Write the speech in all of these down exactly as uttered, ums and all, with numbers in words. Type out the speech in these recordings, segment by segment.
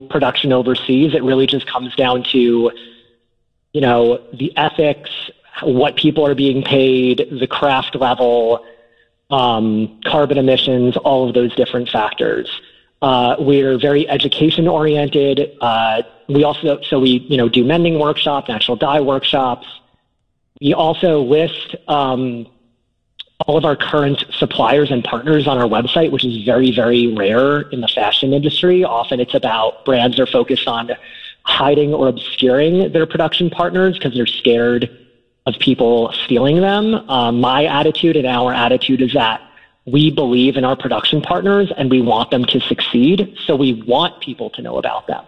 production overseas. It really just comes down to, you know, the ethics, what people are being paid, the craft level, um, carbon emissions, all of those different factors. Uh, we're very education oriented. Uh, we also, so we, you know, do mending workshops, natural dye workshops. We also list, um, all of our current suppliers and partners on our website, which is very, very rare in the fashion industry. Often it's about brands are focused on hiding or obscuring their production partners because they're scared of people stealing them. Um, my attitude and our attitude is that we believe in our production partners and we want them to succeed. So we want people to know about them.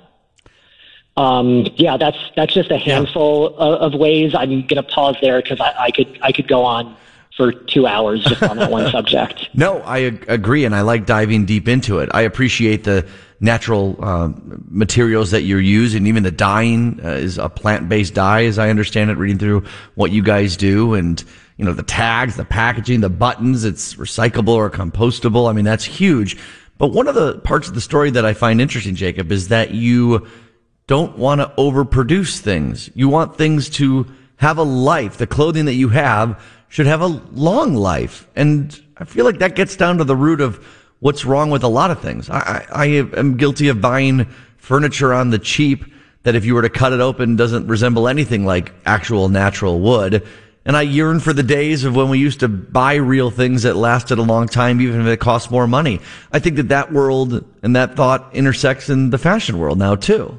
Um, yeah, that's, that's just a handful yeah. of, of ways. I'm going to pause there because I, I could, I could go on for two hours just on that one subject. No, I ag- agree, and I like diving deep into it. I appreciate the natural uh, materials that you use, and even the dyeing uh, is a plant-based dye, as I understand it, reading through what you guys do, and you know the tags, the packaging, the buttons, it's recyclable or compostable. I mean, that's huge. But one of the parts of the story that I find interesting, Jacob, is that you don't want to overproduce things. You want things to have a life. The clothing that you have should have a long life. And I feel like that gets down to the root of what's wrong with a lot of things. I, I, I am guilty of buying furniture on the cheap that if you were to cut it open doesn't resemble anything like actual natural wood. And I yearn for the days of when we used to buy real things that lasted a long time, even if it cost more money. I think that that world and that thought intersects in the fashion world now too.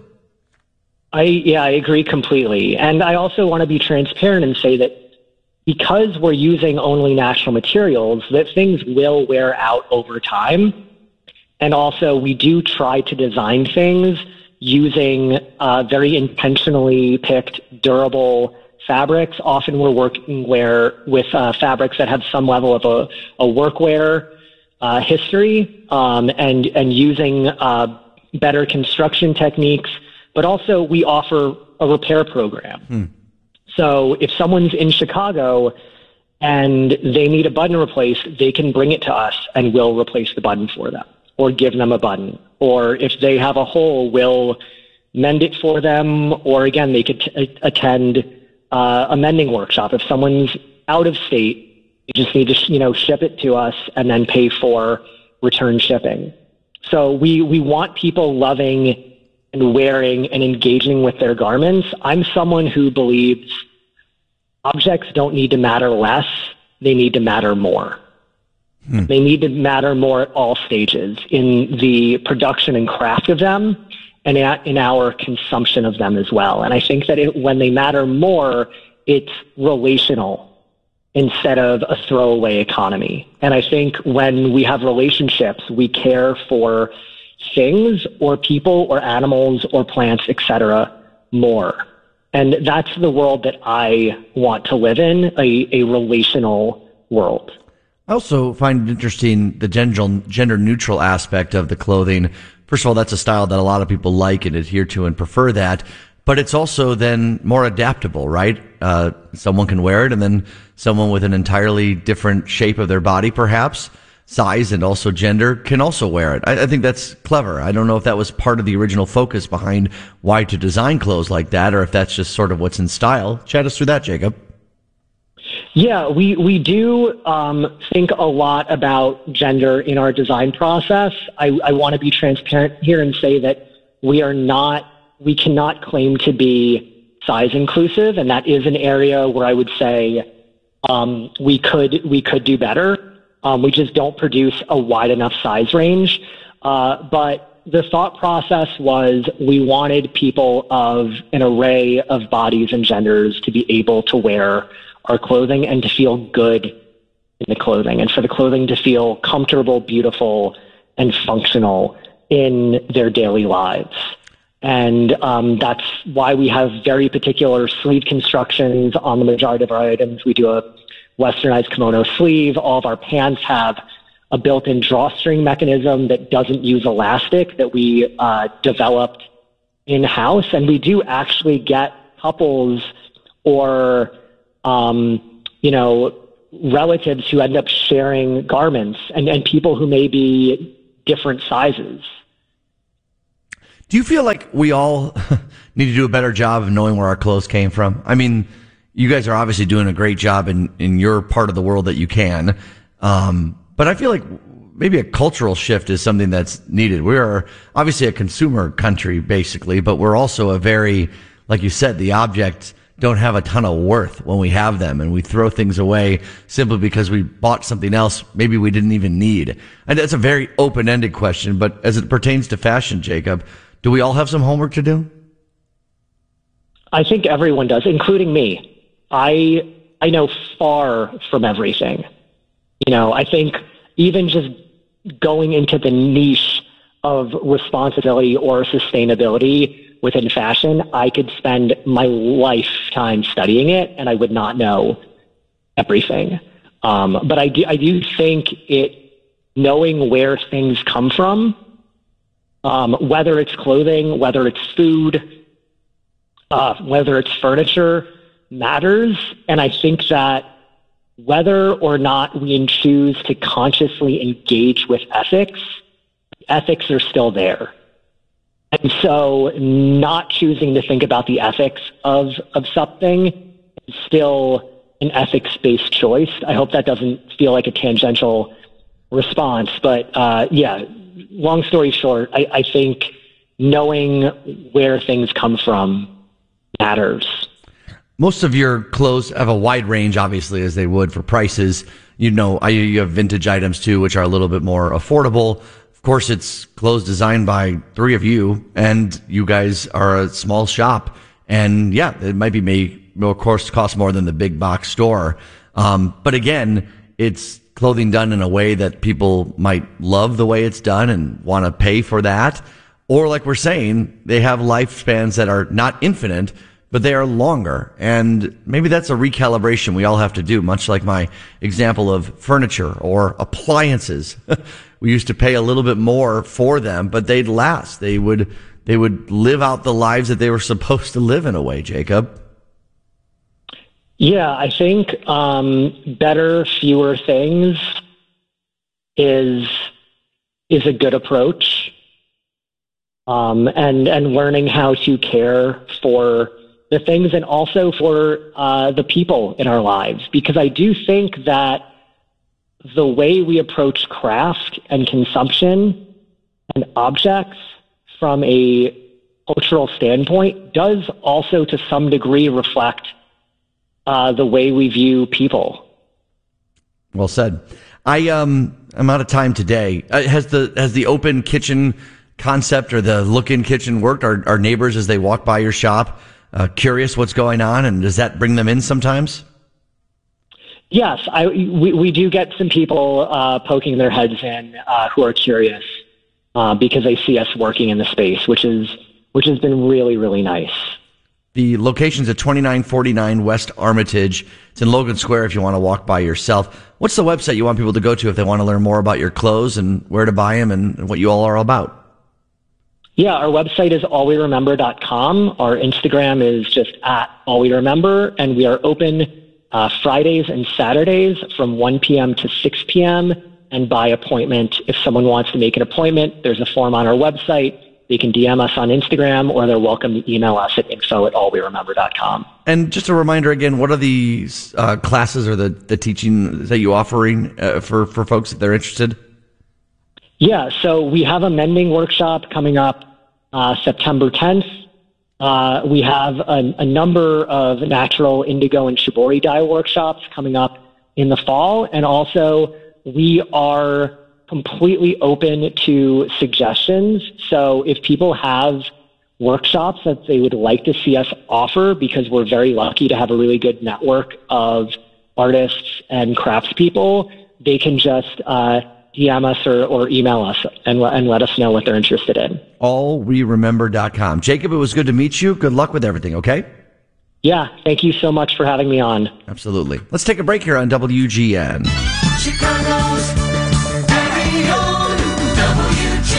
I, yeah, I agree completely. And I also want to be transparent and say that because we're using only natural materials, that things will wear out over time. And also we do try to design things using uh, very intentionally picked durable fabrics. Often we're working where with uh, fabrics that have some level of a, a workwear uh, history, um, and, and using uh, better construction techniques. But also we offer a repair program. Hmm. So if someone's in Chicago and they need a button replaced, they can bring it to us and we'll replace the button for them or give them a button. Or if they have a hole, we'll mend it for them. Or again, they could t- attend uh, a mending workshop. If someone's out of state, you just need to, you know, ship it to us and then pay for return shipping. So we, we want people loving and wearing and engaging with their garments. I'm someone who believes objects don't need to matter less, they need to matter more. Hmm. They need to matter more at all stages in the production and craft of them and at, in our consumption of them as well. And I think that it, when they matter more, it's relational instead of a throwaway economy. And I think when we have relationships, we care for things or people or animals or plants, et cetera, more. And that's the world that I want to live in, a, a relational world. I also find it interesting the gender, gender neutral aspect of the clothing. First of all, that's a style that a lot of people like and adhere to and prefer that. But it's also then more adaptable, right? Uh, someone can wear it and then someone with an entirely different shape of their body, perhaps, size and also gender, can also wear it. I, I think that's clever. I don't know if that was part of the original focus behind why to design clothes like that, or if that's just sort of what's in style. Chat us through that, Jacob. Yeah, we, we do um, think a lot about gender in our design process. I, I want to be transparent here and say that we are not, we cannot claim to be size inclusive, and that is an area where I would say um, we could we could do better. Um, we just don't produce a wide enough size range. Uh, but the thought process was we wanted people of an array of bodies and genders to be able to wear our clothing and to feel good in the clothing, and for the clothing to feel comfortable, beautiful, and functional in their daily lives. And um, that's why we have very particular sleeve constructions on the majority of our items. We do a westernized kimono sleeve. All of our pants have a built-in drawstring mechanism that doesn't use elastic that we uh, developed in-house. And we do actually get couples or, um, you know, relatives who end up sharing garments and, and people who may be different sizes. Do you feel like we all need to do a better job of knowing where our clothes came from? I mean, you guys are obviously doing a great job in, in your part of the world that you can. Um, but I feel like maybe a cultural shift is something that's needed. We are obviously a consumer country, basically, but we're also a very, like you said, the objects don't have a ton of worth when we have them, and we throw things away simply because we bought something else maybe we didn't even need. And that's a very open-ended question, but as it pertains to fashion, Jacob, do we all have some homework to do? I think everyone does, including me. I I know far from everything. You know, I think even just going into the niche of responsibility or sustainability within fashion, I could spend my lifetime studying it and I would not know everything. Um, but I do, I do think it, knowing where things come from, um, whether it's clothing, whether it's food, uh, whether it's furniture, matters. And I think that whether or not we choose to consciously engage with ethics, ethics are still there. And so not choosing to think about the ethics of, of something is still an ethics-based choice. I hope that doesn't feel like a tangential response. But uh, yeah, long story short, I, I think knowing where things come from matters. Most of your clothes have a wide range, obviously, as they would for prices. You know, I, you have vintage items too, which are a little bit more affordable. Of course, it's clothes designed by three of you, and you guys are a small shop. And yeah, it might be made, of course, cost more than the big box store. Um, but again, it's clothing done in a way that people might love the way it's done and want to pay for that. Or like we're saying, they have lifespans that are not infinite, but they are longer. And maybe that's a recalibration we all have to do, much like my example of furniture or appliances. We used to pay a little bit more for them, but they'd last. They would, they would live out the lives that they were supposed to live in a way, Jacob. Yeah, I think um, better, fewer things is is a good approach. Um, and, and learning how to care for the things and also for uh, the people in our lives. Because I do think that the way we approach craft and consumption and objects from a cultural standpoint does also to some degree reflect uh, the way we view people. Well said. I, um, I'm out of time today. Uh, has the, has the open kitchen concept or the look-in kitchen worked? Are, are neighbors, as they walk by your shop, uh, curious what's going on, and does that bring them in sometimes? Yes, I, we, we do get some people uh, poking their heads in uh, who are curious uh, because they see us working in the space, which is which has been really, really nice. The location's at twenty-nine forty-nine West Armitage. It's in Logan Square if you want to walk by yourself. What's the website you want people to go to if they want to learn more about your clothes and where to buy them and what you all are about? Yeah, our website is all we remember dot com. Our Instagram is just at all we remember, and we are open uh, Fridays and Saturdays from one p.m. to six p.m. and by appointment. If someone wants to make an appointment, there's a form on our website. They can D M us on Instagram, or they're welcome to email us at info at all we remember dot com. And just a reminder again, what are the uh, classes or the, the teaching that you're offering uh, for, for folks if they're interested? Yeah, so we have a mending workshop coming up uh, September tenth. Uh, we have a, a number of natural indigo and shibori dye workshops coming up in the fall. And also, we are completely open to suggestions. So if people have workshops that they would like to see us offer, because we're very lucky to have a really good network of artists and craftspeople, they can just uh, D M us or, or email us and, and let us know what they're interested in. all we remember dot com. Jacob, it was good to meet you. Good luck with everything, okay? Yeah, thank you so much for having me on. Absolutely. Let's take a break here on W G N. Chicago's very own W G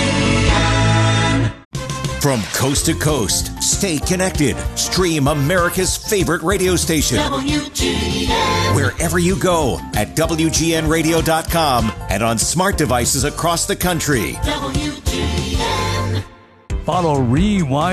N. From coast to coast, stay connected. Stream America's favorite radio station. W G N. Wherever you go at W G N radio dot com and on smart devices across the country. W G N. Follow Rewind